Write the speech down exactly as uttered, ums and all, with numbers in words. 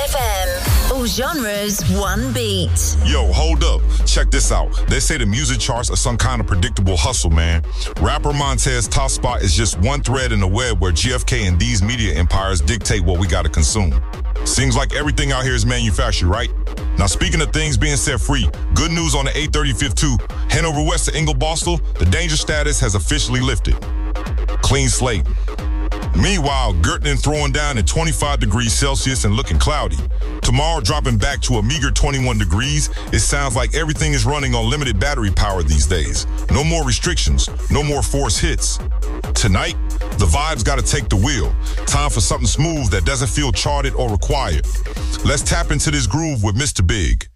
F M. All genres, one beat. Yo, hold up. Check this out. They say the music charts are some kind of predictable hustle, man. Rapper Montez's top spot is just one thread in the web where G F K and these media empires dictate what we gotta consume. Seems like everything out here is manufactured, right? Now, speaking of things being set free, good news on the eight thirty-fifth too. Head over west to Inglebostel. The danger status has officially lifted. Clean slate. Meanwhile, Gertner throwing down at twenty-five degrees Celsius and looking cloudy. Tomorrow dropping back to a meager twenty-one degrees. It sounds like everything is running on limited battery power these days. No more restrictions, no more forced hits. Tonight, the vibes gotta take the wheel. Time for something smooth that doesn't feel charted or required. Let's tap into this groove with Mister Big.